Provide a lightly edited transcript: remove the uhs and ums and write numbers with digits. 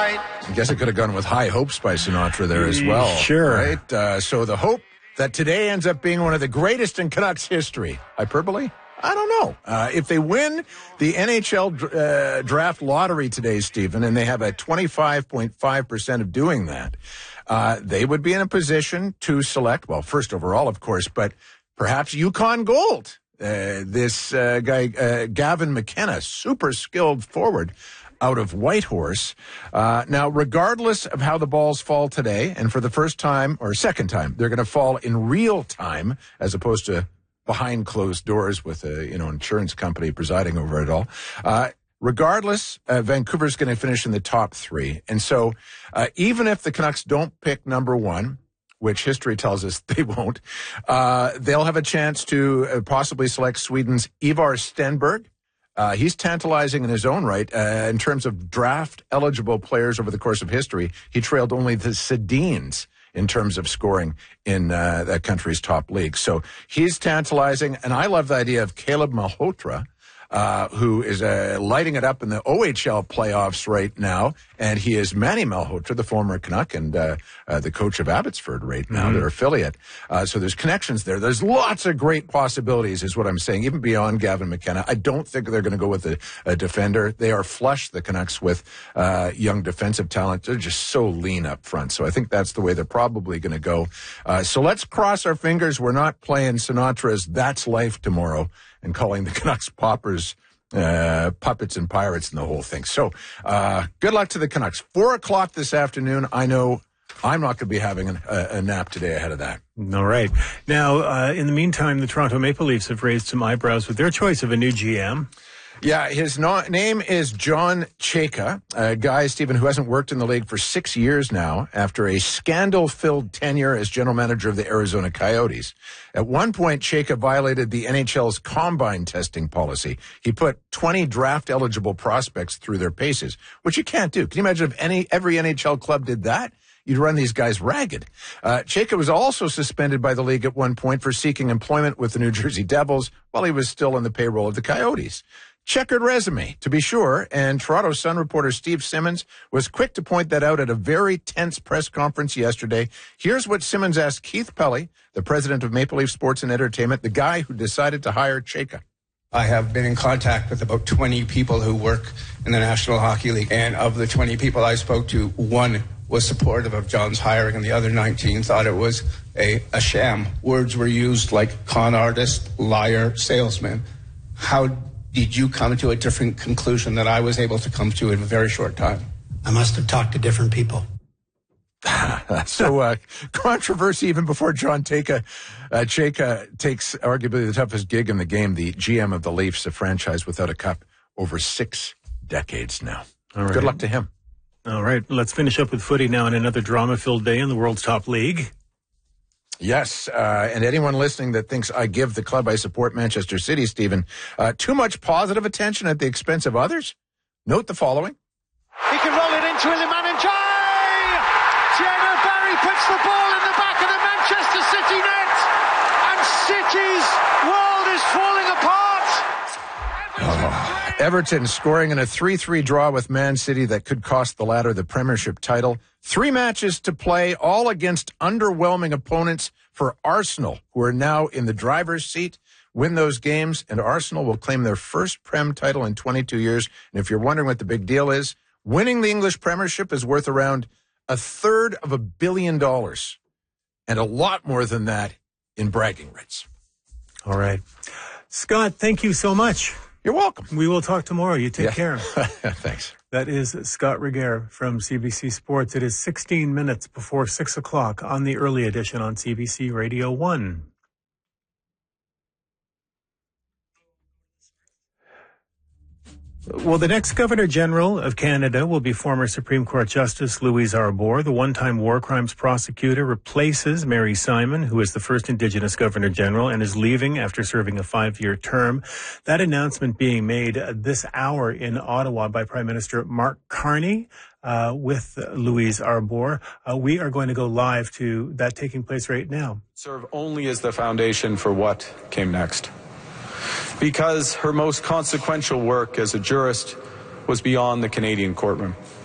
right. I guess I could have gone with High Hopes by Sinatra there as well. Sure. Right? So the hope that today ends up being one of the greatest in Canucks history. Hyperbole? I don't know. If they win the NHL draft lottery today, Stephen, and they have a 25.5% of doing that, they would be in a position to select, well, first overall, of course, but perhaps Yukon Gold. This guy, Gavin McKenna, super skilled forward out of Whitehorse. Now, regardless of how the balls fall today, and for the first time or second time, they're going to fall in real time as opposed to behind closed doors with a insurance company presiding over it all. Regardless, Vancouver's going to finish in the top three. And so even if the Canucks don't pick number one, which history tells us they won't, they'll have a chance to possibly select Sweden's Ivar Stenberg. He's tantalizing in his own right. In terms of draft-eligible players over the course of history, he trailed only the Sedins in terms of scoring in that country's top league. So he's tantalizing, and I love the idea of Caleb Malhotra, who is lighting it up in the OHL playoffs right now, and he is Manny Malhotra, the former Canuck and the coach of Abbotsford right now, their affiliate. So there's connections there. There's lots of great possibilities is what I'm saying, even beyond Gavin McKenna. I don't think they're going to go with a defender. They are flush, the Canucks, with young defensive talent. They're just so lean up front. So I think that's the way they're probably going to go. So let's cross our fingers. We're not playing Sinatra's That's Life tomorrow and calling the Canucks paupers, puppets and pirates and the whole thing. So good luck to the Canucks. 4:00 this afternoon. I know I'm not going to be having a nap today ahead of that. All right. Now, in the meantime, the Toronto Maple Leafs have raised some eyebrows with their choice of a new GM. Yeah, his name is John Chayka, a guy, Stephen, who hasn't worked in the league for 6 years now after a scandal-filled tenure as general manager of the Arizona Coyotes. At one point, Chayka violated the NHL's combine testing policy. He put 20 draft-eligible prospects through their paces, which you can't do. Can you imagine if every NHL club did that? You'd run these guys ragged. Chayka was also suspended by the league at one point for seeking employment with the New Jersey Devils while he was still on the payroll of the Coyotes. Checkered resume, to be sure, and Toronto Sun reporter Steve Simmons was quick to point that out at a very tense press conference yesterday. Here's what Simmons asked Keith Pelley, the president of Maple Leaf Sports and Entertainment, the guy who decided to hire Chayka. I have been in contact with about 20 people who work in the National Hockey League, and of the 20 people I spoke to, one was supportive of John's hiring, and the other 19 thought it was a sham. Words were used like con artist, liar, salesman. How did you come to a different conclusion that I was able to come to in a very short time? I must have talked to different people. So controversy even before John Chayka takes arguably the toughest gig in the game, the GM of the Leafs, a franchise without a cup over 6 decades now. All right. Good luck to him. All right, let's finish up with footy now on another drama-filled day in the world's top league. Yes, and anyone listening that thinks I give the club I support, Manchester City, Stephen, too much positive attention at the expense of others, note the following. He can roll it into Iliman Ndiaye! Thierry Barry puts the ball in the back of the Manchester City net, and City's world is falling apart! Everton scoring in a 3-3 draw with Man City that could cost the latter the Premiership title. 3 matches to play, all against underwhelming opponents for Arsenal, who are now in the driver's seat. Win those games, and Arsenal will claim their first Prem title in 22 years. And if you're wondering what the big deal is, winning the English Premiership is worth around $250 million, and a lot more than that in bragging rights. All right. Scott, thank you so much. You're welcome. We will talk tomorrow. You take care. Thanks. That is Scott Regehr from CBC Sports. It is 16 minutes before 6 o'clock on the early edition on CBC Radio 1. Well, the next Governor General of Canada will be former Supreme Court Justice Louise Arbour. The one-time war crimes prosecutor replaces Mary Simon, who is the first Indigenous Governor General and is leaving after serving a 5-year term. That announcement being made this hour in Ottawa by Prime Minister Mark Carney with Louise Arbour. We are going to go live to that taking place right now. Serve only as the foundation for what came next. Because her most consequential work as a jurist was beyond the Canadian courtroom.